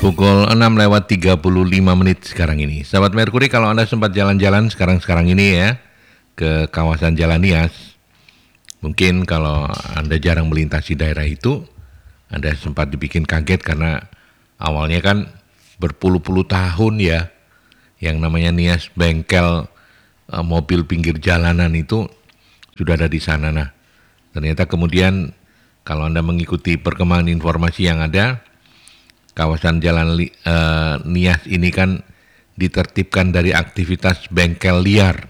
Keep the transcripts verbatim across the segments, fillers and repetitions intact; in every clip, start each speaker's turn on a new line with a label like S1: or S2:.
S1: Pukul enam lewat tiga puluh lima menit sekarang ini. Sahabat Merkuri, kalau Anda sempat jalan-jalan sekarang-sekarang ini ya ke kawasan Jalan Nias, mungkin kalau Anda jarang melintasi daerah itu, Anda sempat dibikin kaget karena awalnya kan berpuluh-puluh tahun ya yang namanya Nias bengkel uh, mobil pinggir jalanan itu sudah ada di sana. Nah, ternyata kemudian kalau Anda mengikuti perkembangan informasi yang ada, kawasan Jalan uh, Nias ini kan ditertibkan dari aktivitas bengkel liar.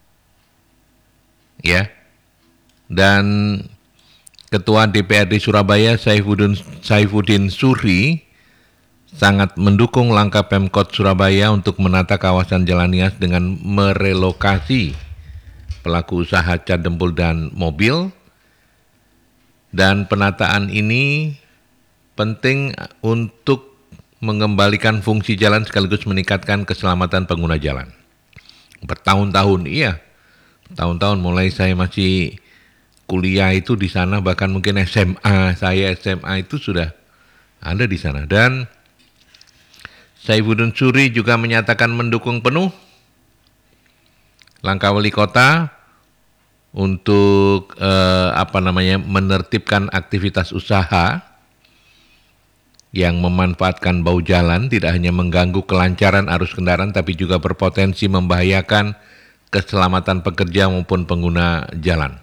S1: Ya. Dan Ketua D P R D Surabaya Saifuddin, Saifuddin Suri sangat mendukung langkah Pemkot Surabaya untuk menata kawasan Jalan Nias dengan merelokasi pelaku usaha cat dempul dan mobil. Dan penataan ini penting untuk mengembalikan fungsi jalan sekaligus meningkatkan keselamatan pengguna jalan. Bertahun-tahun, iya. Tahun-tahun mulai saya masih kuliah itu di sana, bahkan mungkin S M A, saya S M A itu sudah ada di sana. Dan Saifuddin Suri juga menyatakan mendukung penuh langkah wali kota untuk eh, apa namanya menertibkan aktivitas usaha yang memanfaatkan bau jalan, tidak hanya mengganggu kelancaran arus kendaraan tapi juga berpotensi membahayakan keselamatan pekerja maupun pengguna jalan.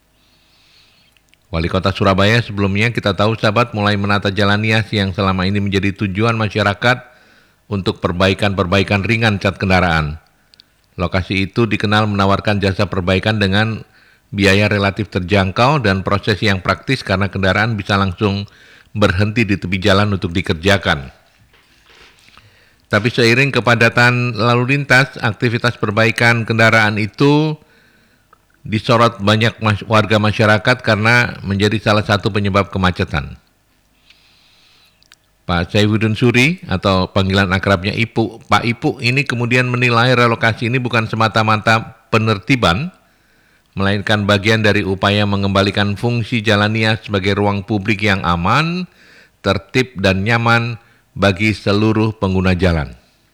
S1: Wali Kota Surabaya sebelumnya kita tahu sahabat mulai menata Jalan Nias yang selama ini menjadi tujuan masyarakat untuk perbaikan-perbaikan ringan cat kendaraan. Lokasi itu dikenal menawarkan jasa perbaikan dengan biaya relatif terjangkau dan proses yang praktis karena kendaraan bisa langsung berhenti di tepi jalan untuk dikerjakan. Tapi seiring kepadatan lalu lintas, aktivitas perbaikan kendaraan itu disorot banyak warga masyarakat karena menjadi salah satu penyebab kemacetan. Pak Saifuddin Suri atau panggilan akrabnya Ipu, Pak Ipu ini kemudian menilai relokasi ini bukan semata-mata penertiban, melainkan bagian dari upaya mengembalikan fungsi Jalan Nias sebagai ruang publik yang aman, tertib dan nyaman bagi seluruh pengguna jalan.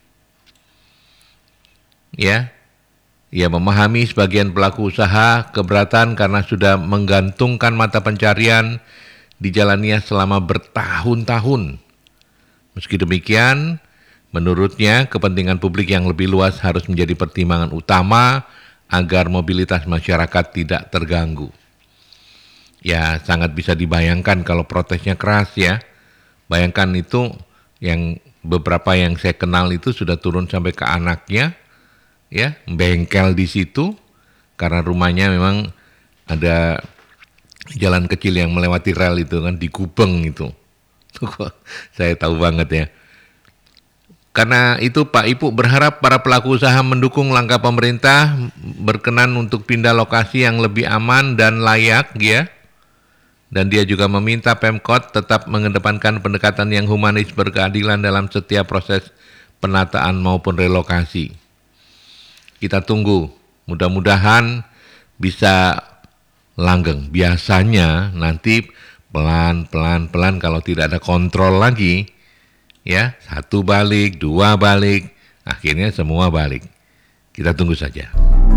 S1: Ya, ia memahami sebagian pelaku usaha keberatan karena sudah menggantungkan mata pencarian di Jalan Nias selama bertahun-tahun. Meski demikian, menurutnya kepentingan publik yang lebih luas harus menjadi pertimbangan utama agar mobilitas masyarakat tidak terganggu. Ya, sangat bisa dibayangkan kalau protesnya keras ya. Bayangkan itu yang beberapa yang saya kenal itu sudah turun sampai ke anaknya, ya, bengkel di situ karena rumahnya memang ada jalan kecil yang melewati rel itu kan di Gubeng itu. Saya tahu banget ya. Karena itu Pak Ipu berharap para pelaku usaha mendukung langkah pemerintah berkenan untuk pindah lokasi yang lebih aman dan layak ya. Dan dia juga meminta Pemkot tetap mengedepankan pendekatan yang humanis berkeadilan dalam setiap proses penataan maupun relokasi. Kita tunggu, mudah-mudahan bisa langgeng. Biasanya nanti pelan-pelan-pelan kalau tidak ada kontrol lagi, ya, satu balik, dua balik, akhirnya semua balik. Kita tunggu saja.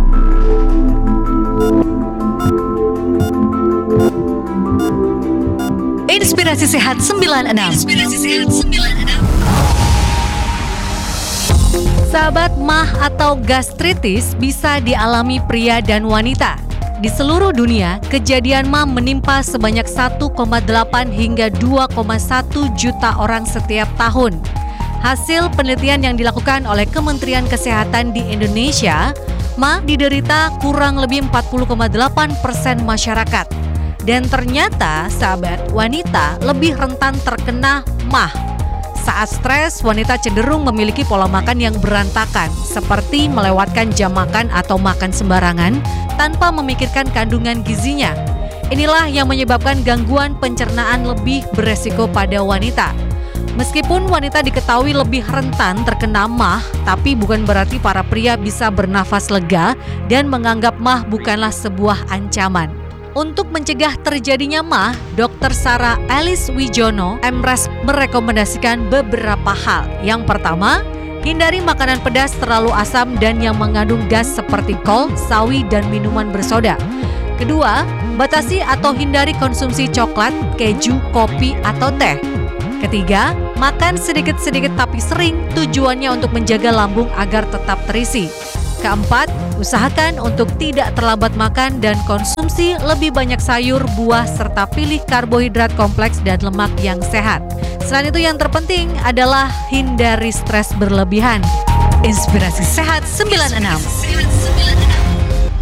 S2: Inspirasi Sehat sembilan puluh enam. Inspirasi Sehat sembilan puluh enam. Sahabat, mah atau gastritis bisa dialami pria dan wanita. Di seluruh dunia, kejadian mah menimpa sebanyak satu koma delapan hingga dua koma satu juta orang setiap tahun. Hasil penelitian yang dilakukan oleh Kementerian Kesehatan di Indonesia, mah diderita kurang lebih empat puluh koma delapan persen masyarakat. Dan ternyata, sahabat, wanita lebih rentan terkena mah. Saat stres, wanita cenderung memiliki pola makan yang berantakan, seperti melewatkan jam makan atau makan sembarangan tanpa memikirkan kandungan gizinya. Inilah yang menyebabkan gangguan pencernaan lebih beresiko pada wanita. Meskipun wanita diketahui lebih rentan terkena mah, tapi bukan berarti para pria bisa bernafas lega dan menganggap mah bukanlah sebuah ancaman. Untuk mencegah terjadinya M A H, Dokter Sarah Alice Wijono, M R A S, merekomendasikan beberapa hal. Yang pertama, hindari makanan pedas terlalu asam dan yang mengandung gas seperti kol, sawi, dan minuman bersoda. Kedua, batasi atau hindari konsumsi coklat, keju, kopi, atau teh. Ketiga, makan sedikit-sedikit tapi sering, tujuannya untuk menjaga lambung agar tetap terisi. Keempat, usahakan untuk tidak terlambat makan dan konsumsi lebih banyak sayur, buah, serta pilih karbohidrat kompleks dan lemak yang sehat. Selain itu yang terpenting adalah hindari stres berlebihan. Inspirasi Sehat sembilan puluh enam.